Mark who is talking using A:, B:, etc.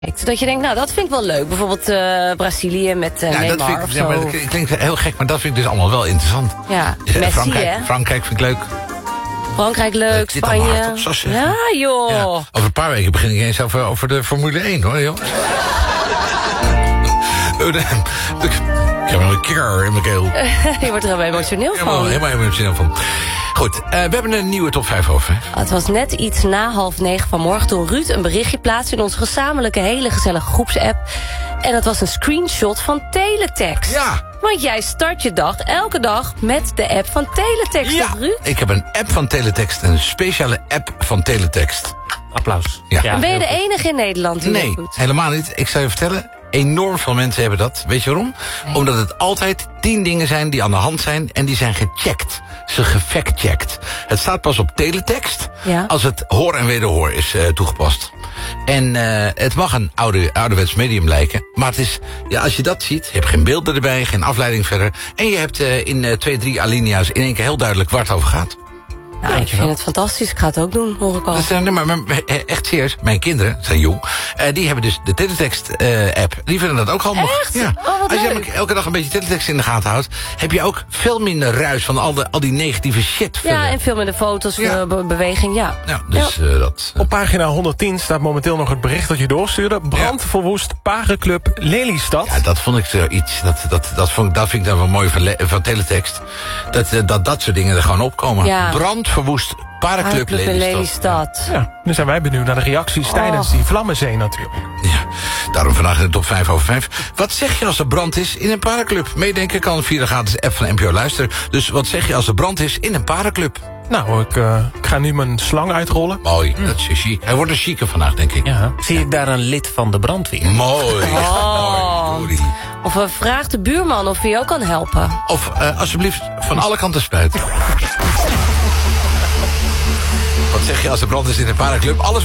A: Dat je denkt, nou, dat vind ik wel leuk. Bijvoorbeeld Brazilië met Neymar
B: dat vind ik,
A: of zo.
B: ja, maar dat klinkt heel gek, maar dat vind ik dus allemaal wel interessant.
A: Ja, Messi,
B: Frankrijk vind ik leuk.
A: Frankrijk leuk,
B: dit allemaal
A: Spanje.
B: hardop, zo zeggen.
A: Ja, joh.
B: Ja, over een paar weken begin ik eens over de Formule 1, hoor, joh. Ik heb wel een kikker in mijn keel.
A: Je wordt er helemaal emotioneel van.
B: Helemaal emotioneel van. Goed, we hebben een nieuwe top 5 over.
A: Het was net iets na 8:30 vanmorgen toen Ruud een berichtje plaatste in onze gezamenlijke hele gezellige groepsapp. En dat was een screenshot van Teletext.
B: Ja.
A: Want jij start je dag elke dag met de app van Teletext,
B: Ja,
A: toch, Ruud?
B: ik heb een app van Teletext, een speciale app van Teletext.
C: Applaus.
B: Ja.
A: En ben je de enige in Nederland die dat
B: Nee,
A: doet?
B: helemaal niet. Ik zal je vertellen, enorm veel mensen hebben dat. Weet je waarom? Omdat het altijd 10 dingen zijn die aan de hand zijn en die zijn gecheckt. Ze gefactcheckt. Het staat pas op Teletext als het hoor en wederhoor is toegepast. En het mag een ouderwets medium lijken. Maar het is, ja, als je dat ziet, je hebt geen beelden erbij, geen afleiding verder. En je hebt in 2-3 alinea's in één keer heel duidelijk waar het over gaat.
A: Nou, ik vind het fantastisch. Ik ga het ook doen, hoor ik al.
B: Dat zijn, maar echt serieus, mijn kinderen zijn jong. Die hebben dus de Teletext-app. Die vinden dat ook handig.
A: Echt?
B: Ja.
A: Oh, wat
B: als je
A: leuk.
B: elke dag een beetje Teletext in de gaten houdt, heb je ook veel minder ruis van al die negatieve shit.
A: Ja, en veel met de foto's, beweging, ja.
B: Ja, dus dat...
C: Op pagina 110 staat momenteel nog het bericht dat je doorstuurde. Brandverwoest Parenclub Lelystad.
B: Ja, dat vond ik zoiets. Dat vind ik dan wel mooi van Teletext. Dat soort dingen er gewoon opkomen.
A: Ja.
B: Brandverwoest Parenclub
A: Lelystad.
C: Ja, nu zijn wij benieuwd naar de reacties tijdens die Vlammenzee natuurlijk.
B: Ja, daarom vandaag in de top 5 over 5. Wat zeg je als er brand is in een parenclub? Meedenken kan via de gratis app van NPO Luister. Dus wat zeg je als er brand is in een parenclub?
C: Nou, ik ga nu mijn slang uitrollen.
B: Mooi, dat is chic. Hij wordt een chique vandaag, denk ik.
C: Ja.
D: Zie ik daar een lid van de brandweer?
B: Mooi.
A: Oh.
B: Mooi.
A: Of vraag de buurman of hij je ook kan helpen.
B: Of alsjeblieft van alle kanten spuiten. Wat zeg je als er brand is in een parenclub? Alles